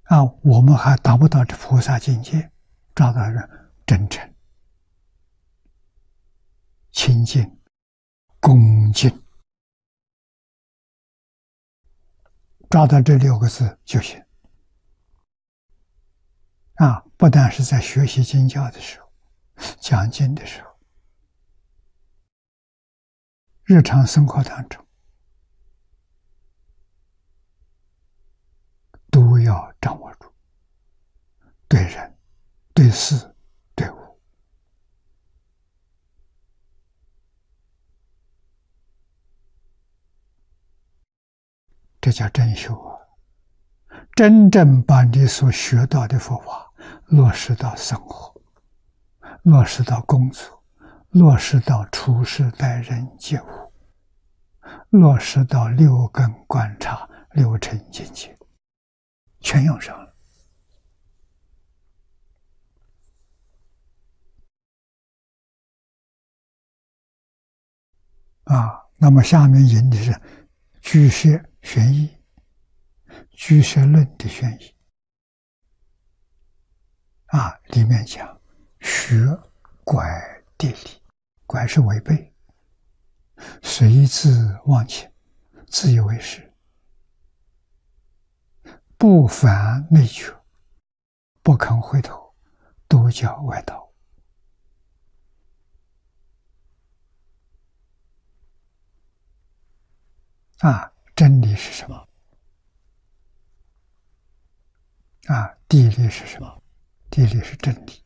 我们还达不到这菩萨境界，找到人真诚、清净、恭敬，抓到这6个字就行。不但是在学习经教的时候、讲经的时候，日常生活当中都要掌握住，对人、对事、对物。这叫真修啊！真正把你所学到的佛法落实到生活，落实到工作，落实到处事待人接物，落实到6根观察、6尘境界，全用上了。那么下面引的是居舍玄义，居舍论的玄义。里面讲学拐地理，拐是违背，随自忘情，自以为是，不反内求，不肯回头，都叫外道。真理是什么？地理是什么？地理是真理。